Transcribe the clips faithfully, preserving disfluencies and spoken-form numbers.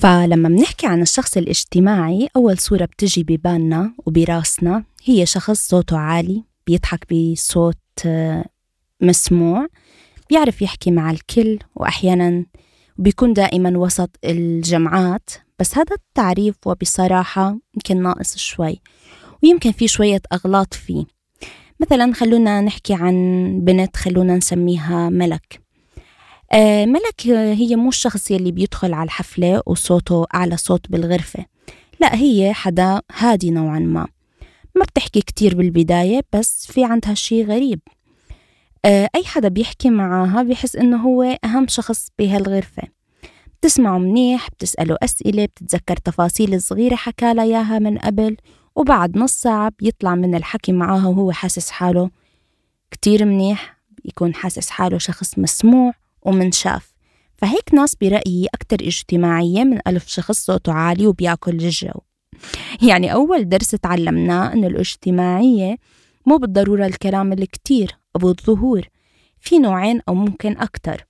فلما بنحكي عن الشخص الاجتماعي أول صورة بتجي ببالنا وبراسنا هي شخص صوته عالي، بيضحك بصوت آه، مسموع، بيعرف يحكي مع الكل، وأحيانا بيكون دائما وسط الجمعات. بس هذا التعريف وبصراحة يمكن ناقص شوي، ويمكن في شوية أغلاط فيه. مثلا خلونا نحكي عن بنت، خلونا نسميها ملك. آه ملك هي مو الشخص يلي بيدخل على الحفلة وصوته أعلى صوت بالغرفة، لا، هي حدا هادي نوعا ما، ما بتحكي كتير بالبداية، بس في عندها شي غريب. آه أي حدا بيحكي معاها بيحس إنه هو أهم شخص بهالغرفة، بتسمعه منيح، بتسأله أسئلة، بتتذكر تفاصيل صغيرة حكالها إياها من قبل، وبعد نص ساعة بيطلع من الحكي معاها وهو حاسس حاله كتير منيح، يكون حاسس حاله شخص مسموع ومنشاف. فهيك ناس برأيي أكتر اجتماعية من ألف شخص صوته عالي وبياكل الجو. يعني أول درس تعلمناه إن الاجتماعية مو بالضرورة الكلام الكتير أو الظهور، في نوعين أو ممكن أكتر.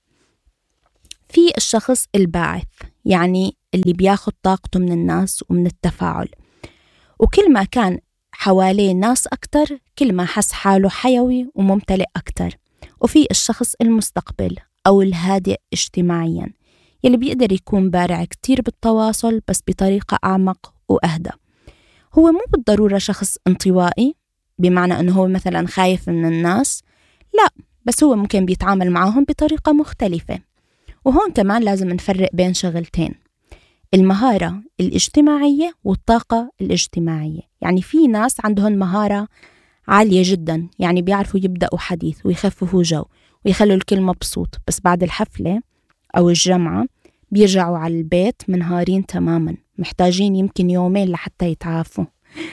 في الشخص الباعث، يعني اللي بياخد طاقته من الناس ومن التفاعل، وكل ما كان حواليه ناس أكتر كل ما حس حاله حيوي وممتلئ أكتر. وفي الشخص المستقبل أو الهادئ اجتماعيا، يلي بيقدر يكون بارع كتير بالتواصل بس بطريقة أعمق وأهدى. هو مو بالضرورة شخص انطوائي بمعنى أنه هو مثلا خايف من الناس، لا، بس هو ممكن بيتعامل معهم بطريقة مختلفة. وهون كمان لازم نفرق بين شغلتين: المهارة الاجتماعية والطاقة الاجتماعية. يعني في ناس عندهم مهارة عالية جدا، يعني بيعرفوا يبدأوا حديث ويخففوا جو ويخلوا الكل مبسوط، بس بعد الحفلة أو الجمعة بيرجعوا على البيت منهارين تماما، محتاجين يمكن يومين لحتى يتعافوا.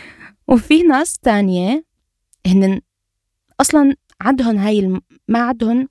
وفي ناس تانية هن أصلا عندهم هاي الم... ما عندهم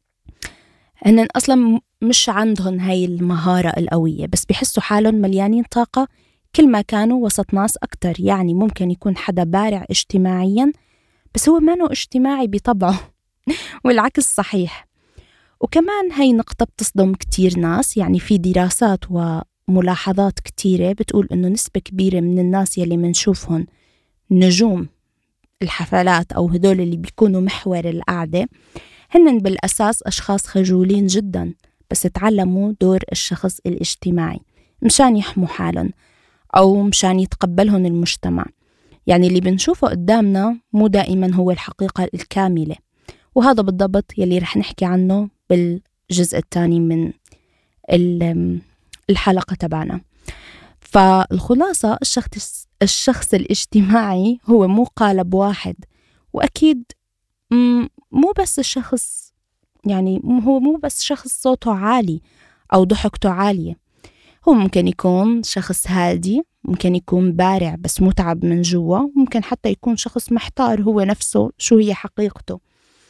هن أصلا مش عندهم هاي المهارة القوية، بس بيحسوا حالهم مليانين طاقة كل ما كانوا وسط ناس أكتر. يعني ممكن يكون حدا بارع اجتماعيا بس هو مانو اجتماعي بطبعه والعكس صحيح. وكمان هاي نقطة بتصدم كتير ناس، يعني في دراسات وملاحظات كتيرة بتقول إنه نسبة كبيرة من الناس يلي منشوفهم نجوم الحفلات أو هدول اللي بيكونوا محور القعدة هن بالأساس أشخاص خجولين جدا، بس تعلموا دور الشخص الاجتماعي مشان يحموا حالهم أو مشان يتقبلهم المجتمع. يعني اللي بنشوفه قدامنا مو دائما هو الحقيقة الكاملة، وهذا بالضبط يلي رح نحكي عنه بالجزء الثاني من الحلقة تبعنا. فالخلاصة الشخص, الشخص الاجتماعي هو مو قالب واحد، وأكيد مو بس الشخص، يعني هو مو بس شخص صوته عالي أو ضحكته عالية. هو ممكن يكون شخص هادي، ممكن يكون بارع بس متعب من جوا، ممكن حتى يكون شخص محتار هو نفسه شو هي حقيقته.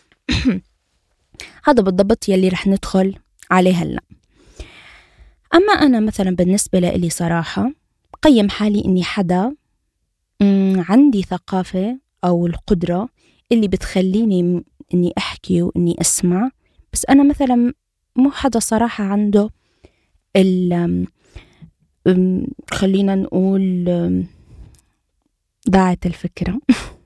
هذا بالضبط يلي رح ندخل عليه هلأ. أما أنا مثلا بالنسبة لي صراحة قيم حالي إني حدا عندي ثقافة أو القدرة اللي بتخليني إني أحكي وإني أسمع، بس أنا مثلا مو حدا صراحة عنده ال خلينا نقول ضاعت الفكرة